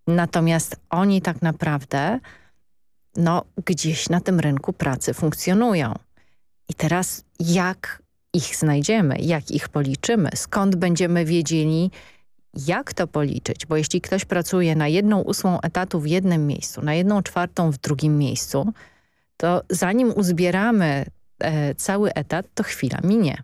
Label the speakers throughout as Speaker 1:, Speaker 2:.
Speaker 1: Natomiast oni tak naprawdę gdzieś na tym rynku pracy funkcjonują. I teraz jak ich znajdziemy, jak ich policzymy, skąd będziemy wiedzieli, jak to policzyć? Bo jeśli ktoś pracuje na 1/8 etatu w jednym miejscu, na 1/4 w drugim miejscu, to zanim uzbieramy cały etat, to chwila minie.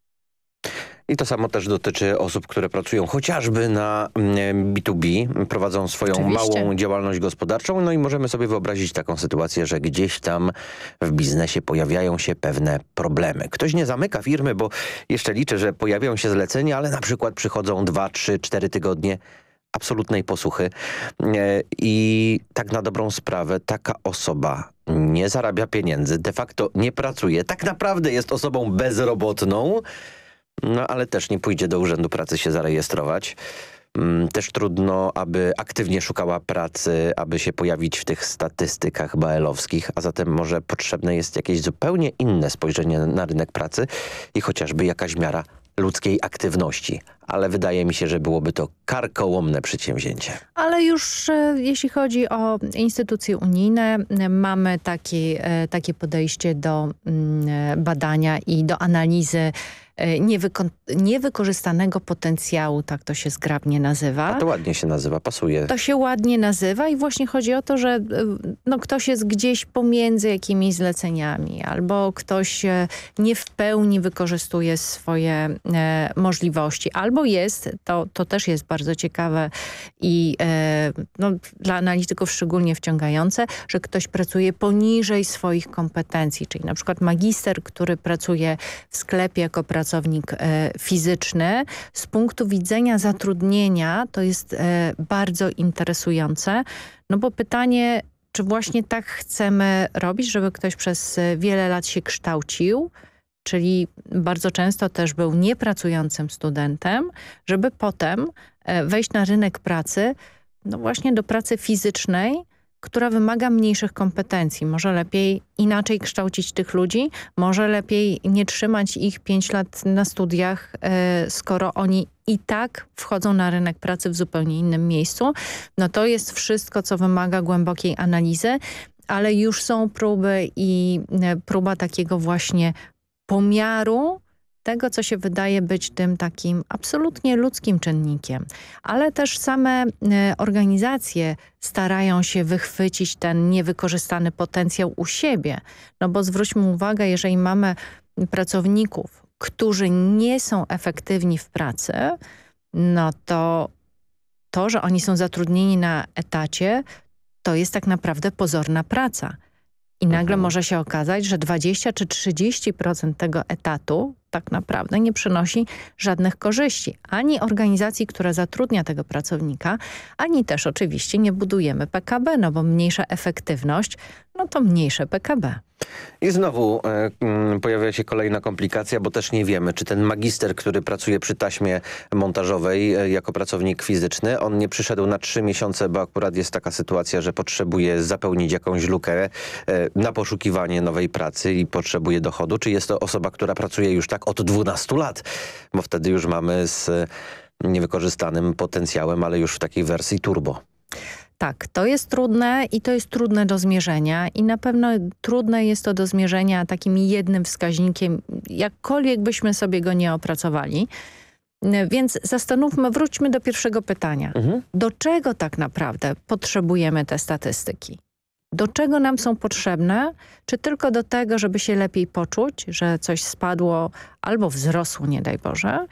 Speaker 2: I to samo też dotyczy osób, które pracują chociażby na B2B, prowadzą swoją małą działalność gospodarczą. No i możemy sobie wyobrazić taką sytuację, że gdzieś tam w biznesie pojawiają się pewne problemy. Ktoś nie zamyka firmy, bo jeszcze liczy, że pojawiają się zlecenia, ale na przykład przychodzą 2, 3, 4 tygodnie absolutnej posłuchy. I tak na dobrą sprawę taka osoba nie zarabia pieniędzy, de facto nie pracuje, tak naprawdę jest osobą bezrobotną, no ale też nie pójdzie do Urzędu Pracy się zarejestrować. Też trudno, aby aktywnie szukała pracy, aby się pojawić w tych statystykach BL-owskich, a zatem może potrzebne jest jakieś zupełnie inne spojrzenie na rynek pracy i chociażby jakaś miara ludzkiej aktywności. Ale wydaje mi się, że byłoby to karkołomne przedsięwzięcie.
Speaker 1: Ale już jeśli chodzi o instytucje unijne, mamy takie podejście do badania i do analizy niewykorzystanego potencjału, tak to się zgrabnie nazywa.
Speaker 2: A to ładnie się nazywa, pasuje.
Speaker 1: To się ładnie nazywa i właśnie chodzi o to, że ktoś jest gdzieś pomiędzy jakimiś zleceniami albo ktoś nie w pełni wykorzystuje swoje możliwości. Albo jest, to też jest bardzo ciekawe i dla analityków szczególnie wciągające, że ktoś pracuje poniżej swoich kompetencji, czyli na przykład magister, który pracuje w sklepie jako pracownik fizyczny. Z punktu widzenia zatrudnienia to jest bardzo interesujące, bo pytanie, czy właśnie tak chcemy robić, żeby ktoś przez wiele lat się kształcił, czyli bardzo często też był niepracującym studentem, żeby potem wejść na rynek pracy, właśnie do pracy fizycznej, która wymaga mniejszych kompetencji. Może lepiej inaczej kształcić tych ludzi, może lepiej nie trzymać ich 5 lat na studiach, skoro oni i tak wchodzą na rynek pracy w zupełnie innym miejscu. To jest wszystko, co wymaga głębokiej analizy, ale już są próby i próba takiego właśnie pomiaru tego, co się wydaje być tym takim absolutnie ludzkim czynnikiem. Ale też same organizacje starają się wychwycić ten niewykorzystany potencjał u siebie. Bo zwróćmy uwagę, jeżeli mamy pracowników, którzy nie są efektywni w pracy, to, że oni są zatrudnieni na etacie, to jest tak naprawdę pozorna praca. I nagle może się okazać, że 20 czy 30% tego etatu tak naprawdę nie przynosi żadnych korzyści. Ani organizacji, która zatrudnia tego pracownika, ani też oczywiście nie budujemy PKB, bo mniejsza efektywność, to mniejsze PKB.
Speaker 2: I znowu pojawia się kolejna komplikacja, bo też nie wiemy, czy ten magister, który pracuje przy taśmie montażowej jako pracownik fizyczny, on nie przyszedł na 3 miesiące, bo akurat jest taka sytuacja, że potrzebuje zapełnić jakąś lukę na poszukiwanie nowej pracy i potrzebuje dochodu. Czy jest to osoba, która pracuje już tak od 12 lat, bo wtedy już mamy z niewykorzystanym potencjałem, ale już w takiej wersji turbo.
Speaker 1: Tak, to jest trudne i to jest trudne do zmierzenia i na pewno trudne jest to do zmierzenia takim jednym wskaźnikiem, jakkolwiek byśmy sobie go nie opracowali. Więc wróćmy do pierwszego pytania. Do czego tak naprawdę potrzebujemy te statystyki? Do czego nam są potrzebne? Czy tylko do tego, żeby się lepiej poczuć, że coś spadło albo wzrosło, nie daj Boże?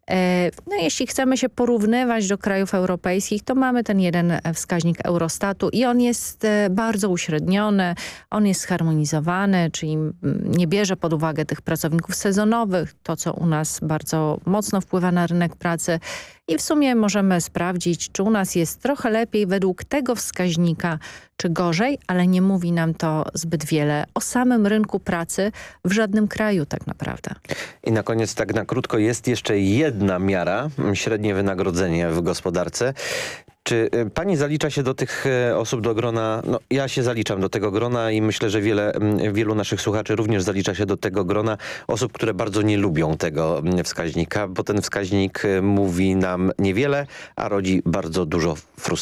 Speaker 1: Jeśli chcemy się porównywać do krajów europejskich, to mamy ten jeden wskaźnik Eurostatu i on jest bardzo uśredniony, on jest zharmonizowany, czyli nie bierze pod uwagę tych pracowników sezonowych, to co u nas bardzo mocno wpływa na rynek pracy i w sumie możemy sprawdzić, czy u nas jest trochę lepiej według tego wskaźnika, czy gorzej, ale nie mówi nam to zbyt wiele o samym rynku pracy w żadnym kraju tak naprawdę.
Speaker 2: I na koniec tak na krótko jest jeszcze jedna miara, średnie wynagrodzenie w gospodarce. Czy pani zalicza się do tych osób, do grona, ja się zaliczam do tego grona i myślę, że wielu naszych słuchaczy również zalicza się do tego grona osób, które bardzo nie lubią tego wskaźnika, bo ten wskaźnik mówi nam niewiele, a rodzi bardzo dużo frustracji.